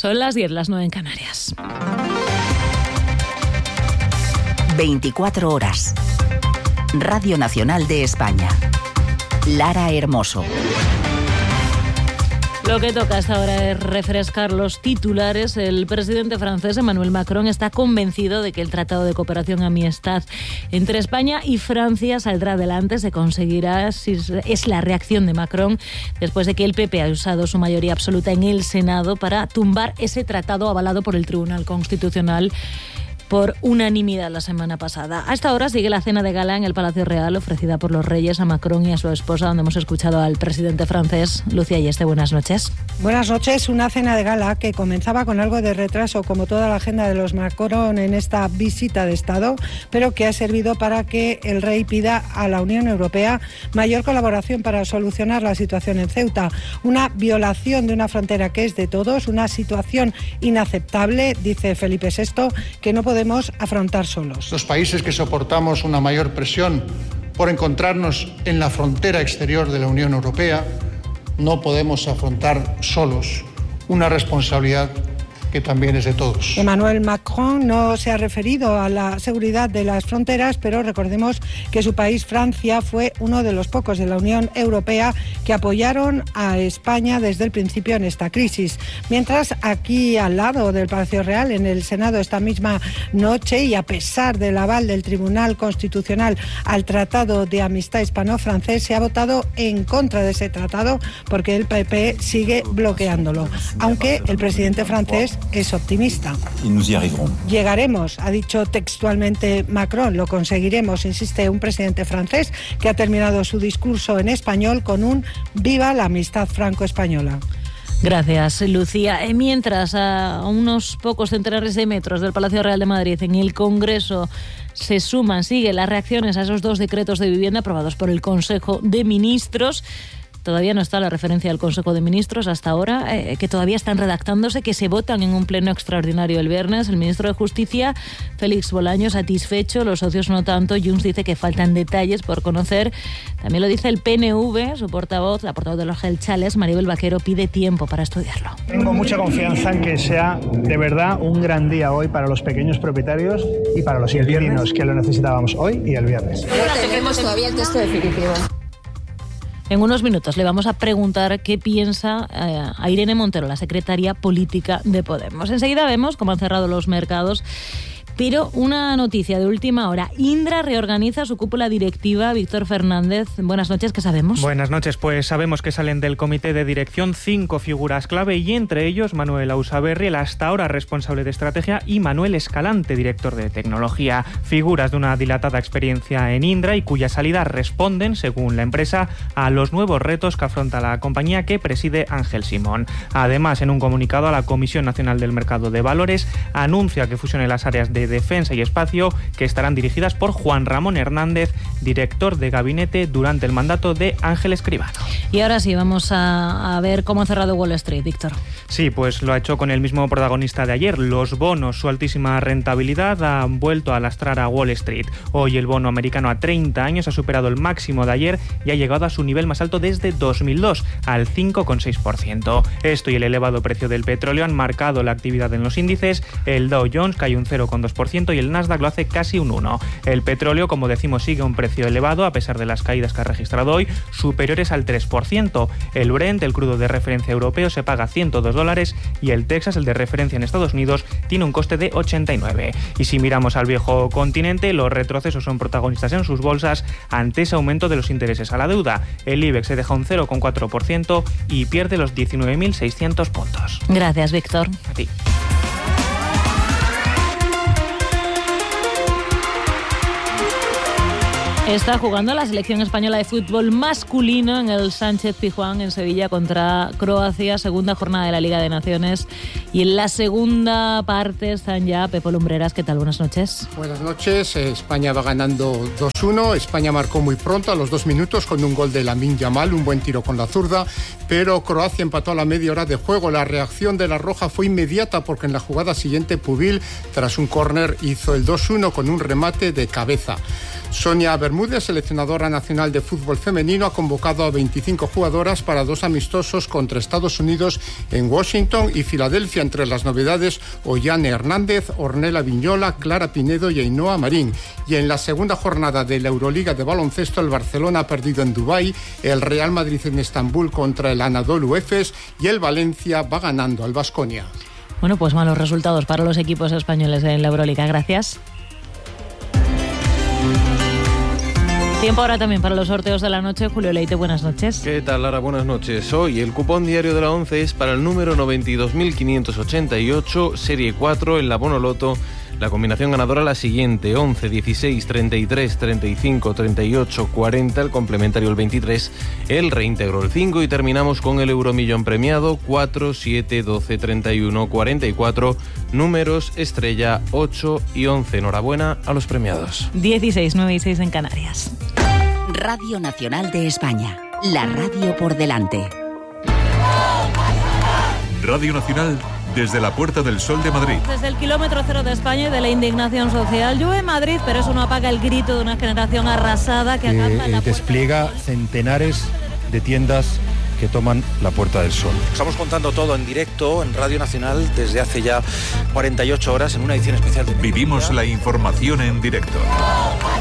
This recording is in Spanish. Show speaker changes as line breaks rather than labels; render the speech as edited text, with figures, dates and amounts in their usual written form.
Son las 10, las 9 en Canarias.
24 horas. Radio Nacional de España. Lara Hermoso.
Lo que toca hasta ahora es refrescar los titulares. El presidente francés Emmanuel Macron está convencido de que el Tratado de Cooperación y Amistad entre España y Francia saldrá adelante, se conseguirá. Es la reacción de Macron después de que el PP ha usado su mayoría absoluta en el Senado para tumbar ese tratado avalado por el Tribunal Constitucional por unanimidad la semana pasada. A esta hora sigue la cena de gala en el Palacio Real ofrecida por los reyes a Macron y a su esposa, donde hemos escuchado al presidente francés. Lucía Yeste, buenas noches.
Buenas noches. Una cena de gala que comenzaba con algo de retraso, como toda la agenda de los Macron en esta visita de Estado, pero que ha servido para que el rey pida a la Unión Europea mayor colaboración para solucionar la situación en Ceuta. Una violación de una frontera que es de todos, una situación inaceptable, dice Felipe VI, que no podemos afrontar solos.
Los países que soportamos una mayor presión por encontrarnos en la frontera exterior de la Unión Europea no podemos afrontar solos una responsabilidad que también es de todos.
Emmanuel Macron no se ha referido a la seguridad de las fronteras, pero recordemos que su país, Francia, fue uno de los pocos de la Unión Europea que apoyaron a España desde el principio en esta crisis. Mientras, aquí al lado del Palacio Real, en el Senado, esta misma noche, y a pesar del aval del Tribunal Constitucional al Tratado de Amistad Hispano-Francés, se ha votado en contra de ese tratado porque el PP sigue bloqueándolo, aunque el presidente francés es optimista. Llegaremos, ha dicho textualmente Macron, lo conseguiremos, insiste un presidente francés que ha terminado su discurso en español con un viva la amistad franco-española.
Gracias, Lucía. Mientras, a unos pocos centenares de metros del Palacio Real de Madrid, en el Congreso, siguen las reacciones a esos 2 decretos de vivienda aprobados por el Consejo de Ministros. Todavía no está la referencia del Consejo de Ministros hasta ahora, que todavía están redactándose, que se votan en un pleno extraordinario el viernes. El ministro de Justicia, Félix Bolaños, satisfecho, los socios no tanto. Junts dice que faltan detalles por conocer. También lo dice el PNV, su portavoz, la portavoz de los Gelchales, Maribel Vaquero, pide tiempo para estudiarlo.
Tengo mucha confianza en que sea de verdad un gran día hoy para los pequeños propietarios y para los inquilinos, que lo necesitábamos hoy y el viernes.
Ahora tenemos todavía el texto definitivo.
En unos minutos le vamos a preguntar qué piensa a Irene Montero, la secretaria política de Podemos. Enseguida vemos cómo han cerrado los mercados. Pero una noticia de última hora. Indra reorganiza su cúpula directiva. Víctor Fernández, buenas noches, ¿qué sabemos?
Buenas noches, pues sabemos que salen del comité de dirección 5 figuras clave y entre ellos Manuel Ausaberri, el hasta ahora responsable de estrategia, y Manuel Escalante, director de tecnología. Figuras de una dilatada experiencia en Indra y cuya salida responden, según la empresa, a los nuevos retos que afronta la compañía que preside Ángel Simón. Además, en un comunicado a la Comisión Nacional del Mercado de Valores, anuncia que fusione las áreas de defensa y espacio, que estarán dirigidas por Juan Ramón Hernández, director de gabinete durante el mandato de Ángel Escribano.
Y ahora sí, vamos a ver cómo ha cerrado Wall Street, Víctor.
Sí, pues lo ha hecho con el mismo protagonista de ayer. Los bonos, su altísima rentabilidad, han vuelto a lastrar a Wall Street. Hoy el bono americano a 30 años ha superado el máximo de ayer y ha llegado a su nivel más alto desde 2002, al 5,6%. Esto y el elevado precio del petróleo han marcado la actividad en los índices. El Dow Jones cae un 0,2% y el Nasdaq lo hace casi un 1%. El petróleo, como decimos, sigue a un precio elevado a pesar de las caídas que ha registrado hoy, superiores al 3%. El Brent, el crudo de referencia europeo, se paga $102 y el Texas, el de referencia en Estados Unidos, tiene un coste de 89. Y si miramos al viejo continente, los retrocesos son protagonistas en sus bolsas ante ese aumento de los intereses a la deuda. El IBEX se deja un 0,4% y pierde los 19.600 puntos.
Gracias, Víctor.
A ti.
Está jugando la selección española de fútbol masculino en el Sánchez-Pizjuán en Sevilla contra Croacia, segunda jornada de la Liga de Naciones. Y en la segunda parte están ya Pepo Lumbreras. ¿Qué tal? Buenas noches.
Buenas noches. España va ganando 2-1. España marcó muy pronto, a los 2 minutos, con un gol de Lamine Yamal, un buen tiro con la zurda. Pero Croacia empató a la media hora de juego. La reacción de la Roja fue inmediata porque en la jugada siguiente Pubil, tras un córner, hizo el 2-1 con un remate de cabeza. Sonia Bermúdez, seleccionadora nacional de fútbol femenino, ha convocado a 25 jugadoras para 2 amistosos contra Estados Unidos en Washington y Filadelfia. Entre las novedades, Ollane Hernández, Ornella Viñola, Clara Pinedo y Ainhoa Marín. Y en la segunda jornada de la Euroliga de baloncesto, el Barcelona ha perdido en Dubái, el Real Madrid en Estambul contra el Anadolu Efes y el Valencia va ganando al Baskonia.
Bueno, pues malos resultados para los equipos españoles en la Euroliga. Gracias. Tiempo ahora también para los sorteos de la noche. Julio Leite, buenas noches.
¿Qué tal, Lara? Buenas noches. Hoy el cupón diario de la 11 es para el número 92.588, serie 4, en la Bonoloto. La combinación ganadora la siguiente: 11, 16, 33, 35, 38, 40, el complementario el 23, el reintegro el 5 y terminamos con el euromillón premiado 4, 7, 12, 31, 44, números estrella 8 y 11. Enhorabuena a los premiados.
16, 9 y 6 en Canarias.
Radio Nacional de España, la radio por delante.
Radio Nacional desde la Puerta del Sol de Madrid.
Desde el kilómetro cero de España y de la indignación social. Llueve en Madrid, pero eso no apaga el grito de una generación arrasada que acampa en la
despliega centenares de tiendas que toman la Puerta del Sol.
Estamos contando todo en directo en Radio Nacional desde hace ya 48 horas en una edición especial de...
Vivimos la información en directo.